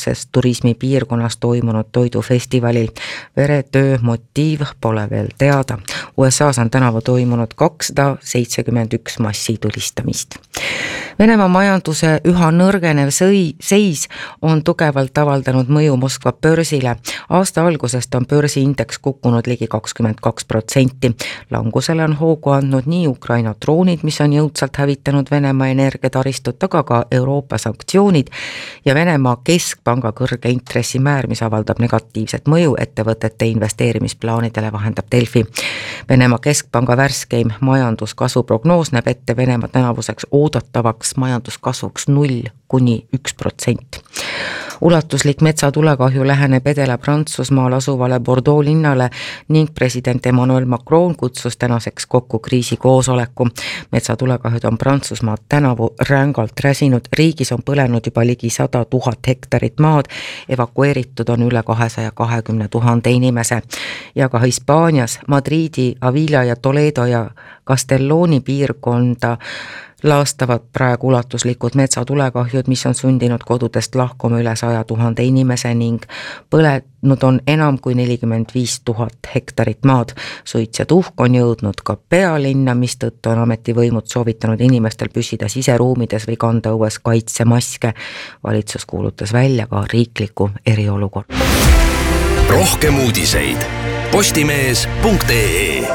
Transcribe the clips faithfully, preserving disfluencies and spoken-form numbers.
sealses turismipiirkonnas toimunud toidufestivalil. Veretöö motiiv pole veel teada. U S A's on tänavu toimunud kakssada seitsekümmend üks massitulistamist. Venemaa majanduse üha nõrgenev seis on tugevalt avaldanud mõju Moskva börsile. Aasta algusest on börsiindeks kukkunud ligi kakskümmend kaks protsenti. Langusele on hoogu andnud nii Ukraina droonid, mis on jõudsalt hävitanud Venemaa energiataristut, aga ka Euroopa sanktsioonid ja Venemaa keskpanga kõrge intressimäär, mis avaldab negatiivset mõju ettevõtete investeerimisplaanidele, vahendab Delfi. Venemaa keskpanga värskeim majanduskasvu prognoos näeb ette Venemaa tänavuseks oodatavaks majanduskasvuks null kuni üks protsent. Ulatuslik metsatulekahju läheneb Edela-Prantsusmaal asuvale Bordeaux linnale ning president Emmanuel Macron kutsus tänaseks kokku kriisikoosoleku. Metsatulekahjud on Prantsusmaad tänavu rängalt räsinud. Riigis on põlenud juba ligi sada tuhat hektarit maad, evakueeritud on üle kahesaja kahekümne tuhande inimese. Ja ka Hispaanias Madridi, Avila ja Toledo ja Castelloni piirkonda laastavad praegu ulatuslikud metsatulekahjud, mis on sundinud kodudest lahkuma üle saja tuhande inimese ning põlenud on enam kui nelikümmend viis tuhat hektarit maad. Suits ja tuhk on jõudnud ka pealinna, mistõttu on ametivõimud soovitanud inimestel püsida siseruumides või kanda õues kaitsemaske. Valitsus kuulutas välja ka riikliku eriolukorra. Rohkem uudiseid postimees punkt ee.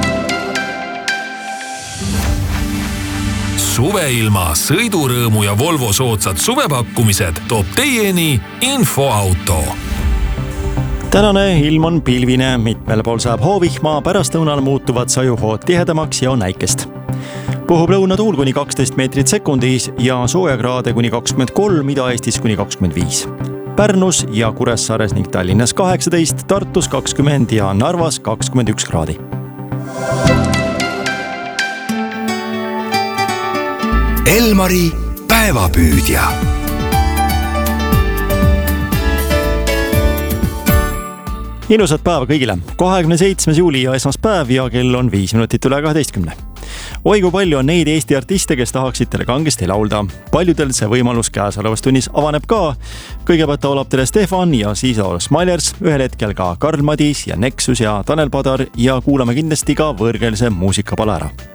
Suveilma, sõidurõõmu ja Volvo soodsad suvepakkumised toob teieni Infoauto. Tänane ilm on pilvine, mitmel pool saab hoovihma, pärastlõunal muutuvad sajuhood tihedamaks ja näikest. Puhub lõunatuul kuni kaksteist meetrit sekundis ja soojakraade kuni kakskümmend kolm, Ida-Eestis kuni kakskümmend viis. Pärnus ja Kuressaares ning Tallinnas kaheksateist, Tartus kakskümmend ja Narvas kakskümmend üks kraadi. Elmari päevapüüdja. Ilusat päeva kõigile. kahekümne seitsmes juuli ja esmaspäev ja kell on viis minutit üle kaheteistkümne. Oi kui palju on neid Eesti artiste, kes tahaksid teile kangesti laulda. Paljudel see võimalus käesolevas tunnis avaneb ka. Kõigepealt laulab teile Stefan ja siis laulab Smilers, ühel hetkel ka Karl Madis ja Nexus ja Tanel Padar ja kuulame kindlasti ka võõrkeelse muusikapala ära.